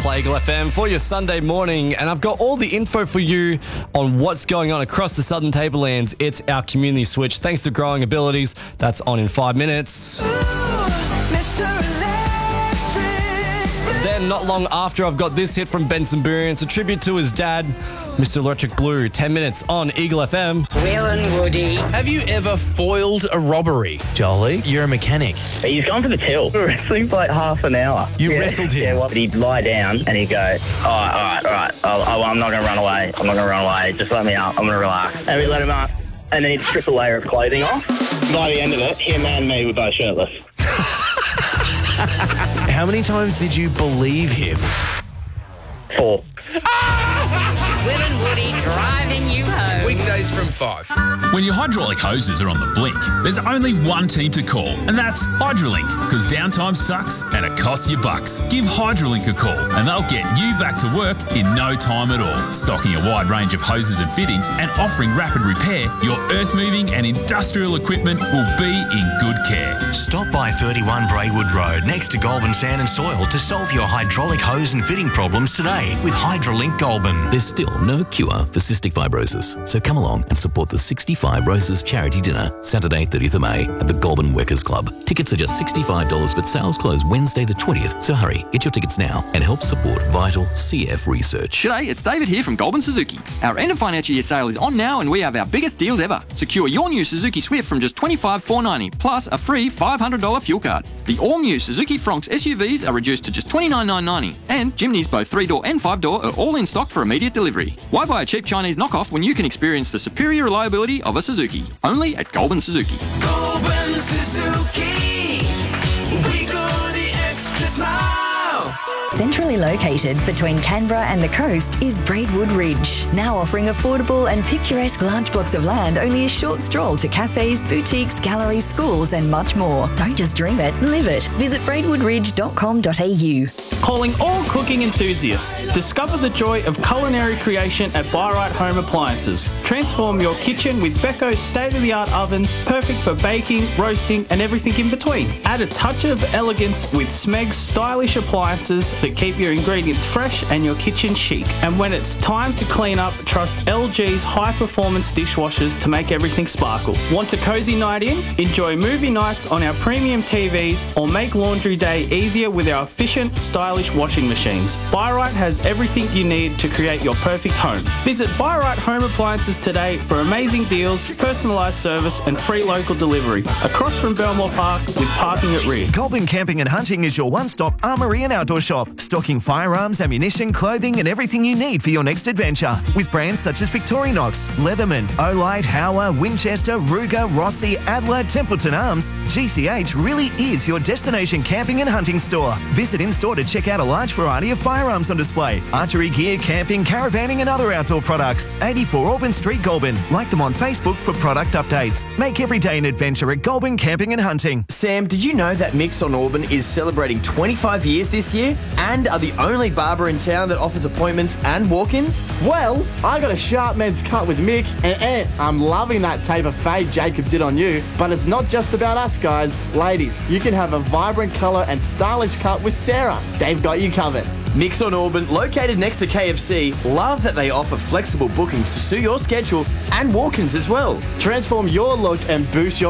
Play Eagle FM for your Sunday morning, and I've got all the info for you on what's going on across the Southern Tablelands. It's our community switch. Thanks to Growing Abilities. That's on in 5 minutes. Then, not long after, I've got this hit from Benson Boone. It's a tribute to his dad, Mr. Electric Blue. 10 minutes on Eagle FM. Will and Woody. Have you ever foiled a robbery? Jolie, you're a mechanic. He's gone for the till. We were wrestling for like half an hour. You wrestled him? Yeah, well, he'd lie down and he'd go, all right. I'm not going to run away. Just let me up. I'm going to relax. And we let him up. And then he'd strip a layer of clothing off. By the end of it, him and me were both shirtless. How many times did you believe him? 4. Will and Woody driving you home. Weekdays from 5. When your hydraulic hoses are on the blink, there's only one team to call, and that's Hydrolink, because downtime sucks and it costs you bucks. Give Hydrolink a call, and they'll get you back to work in no time at all. Stocking a wide range of hoses and fittings and offering rapid repair, your earth-moving and industrial equipment will be in good care. Stop by 31 Braywood Road next to Goulburn Sand and Soil to solve your hydraulic hose and fitting problems today with Hydrolink Goulburn. There's still no cure for cystic fibrosis, so come along and support the 65 Roses Charity Dinner, Saturday 30th of May at the Goulburn Workers Club. Tickets are just $65, but sales close Wednesday the 20th, so hurry, get your tickets now and help support vital CF research. G'day, it's David here from Goulburn Suzuki. Our end of financial year sale is on now and we have our biggest deals ever. Secure your new Suzuki Swift from just $25,490 plus a free $500 fuel card. The all-new Suzuki Fronx SUVs are reduced to just $29,990 and Jimneys, both 3-door and 5-door, are all in stock for immediate delivery. Why buy a cheap Chinese knockoff when you can experience the superior reliability of a Suzuki? Only at Goulburn Suzuki. Goulburn Suzuki, we go the extra mile. Centrally located between Canberra and the coast is Braidwood Ridge, now offering affordable and picturesque large blocks of land only a short stroll to cafes, boutiques, galleries, schools and much more. Don't just dream it, live it. Visit braidwoodridge.com.au. Calling all cooking enthusiasts. Discover the joy of culinary creation at Byright Home Appliances. Transform your kitchen with Becco's state-of-the-art ovens, perfect for baking, roasting and everything in between. Add a touch of elegance with Smeg's stylish appliances that keep your ingredients fresh and your kitchen chic. And when it's time to clean up, trust LG's high-performance dishwashers to make everything sparkle. Want a cozy night in? Enjoy movie nights on our premium TVs or make laundry day easier with our efficient, stylish washing machines. Byright has everything you need to create your perfect home. Visit Byright Home Appliances today for amazing deals, personalised service and free local delivery. Across from Belmore Park with parking at rear. Goulburn Camping and Hunting is your one-stop armoury and outdoor shop, stocking firearms, ammunition, clothing and everything you need for your next adventure. With brands such as Victorinox, Leatherman, Olight, Hauer, Winchester, Ruger, Rossi, Adler, Templeton Arms, GCH really is your destination camping and hunting store. Visit in-store to check out a large variety of firearms on display, archery gear, camping, caravanning and other outdoor products. 84 Auburn Street, Goulburn. Like them on Facebook for product updates. Make every day an adventure at Goulburn Camping and Hunting. Sam, did you know that Mix on Auburn is celebrating 25 years this year and are the only barber in town that offers appointments and walk-ins? Well, I got a sharp men's cut with Mick and I'm loving that taper fade Jacob did on you. But it's not just about us, guys. Ladies, you can have a vibrant colour and stylish cut with Sarah. They've got you covered. Mix on Auburn, located next to KFC, love that they offer flexible bookings to suit your schedule and walk-ins as well. Transform your look and boost your